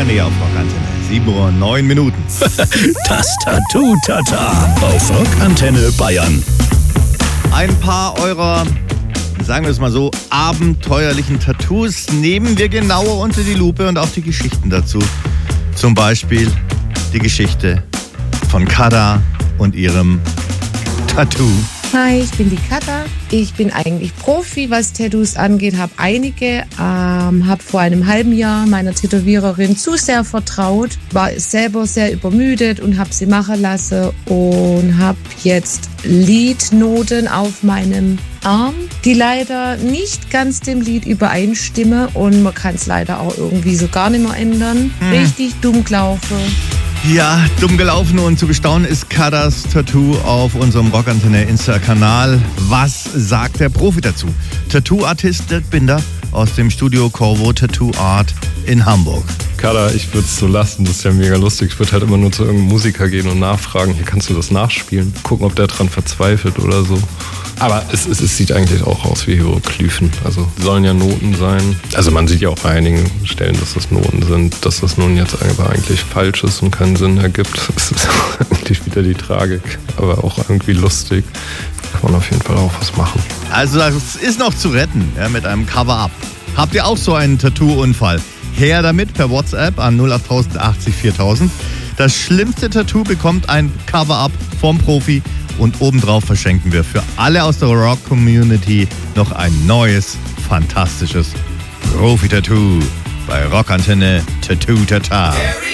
Sunny auf Rockantenne. 7:09. Das Tattoo-Tata auf Rockantenne Bayern. Ein paar eurer, sagen wir es mal so, abenteuerlichen Tattoos nehmen wir genauer unter die Lupe und auch die Geschichten dazu. Zum Beispiel die Geschichte von Kada und ihrem Tattoo. Hi, ich bin die Kada. Ich bin eigentlich Profi, was Tattoos angeht, habe einige, habe vor einem halben Jahr meiner Tätowiererin zu sehr vertraut, war selber sehr übermüdet und habe sie machen lassen und habe jetzt Liednoten auf meinem Arm, die leider nicht ganz dem Lied übereinstimmen und man kann es leider auch irgendwie so gar nicht mehr ändern. Richtig dumm gelaufen. Ja, dumm gelaufen und zu bestaunen ist Kadas Tattoo auf unserem Rockantenne Insta-Kanal. Was sagt der Profi dazu? Tattoo-Artist Dirk Binder aus dem Studio Corvo Tattoo Art in Hamburg. Kada, ich würde es so lassen, das ist ja mega lustig. Ich würde halt immer nur zu irgendeinem Musiker gehen und nachfragen, hier kannst du das nachspielen, gucken, ob der dran verzweifelt oder so. Aber es sieht eigentlich auch aus wie Hieroglyphen. Also sollen ja Noten sein. Also man sieht ja auch bei einigen Stellen, dass das Noten sind. Dass das nun jetzt aber eigentlich falsch ist und keinen Sinn ergibt, das ist eigentlich wieder die Tragik. Aber auch irgendwie lustig. Kann man auf jeden Fall auch was machen. Also es ist noch zu retten, ja, mit einem Cover-Up. Habt ihr auch so einen Tattoo-Unfall? Her damit per WhatsApp an 08080 4000. Das schlimmste Tattoo bekommt ein Cover-Up vom Profi. Und obendrauf verschenken wir für alle aus der Rock-Community noch ein neues, fantastisches Profi-Tattoo bei Rockantenne Tattoo Tata.